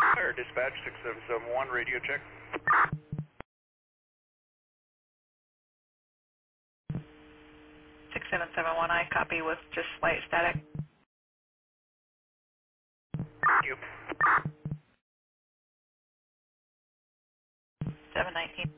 Air Dispatch 6771, radio check. 6771, I copy with just slight static. Thank you. 719.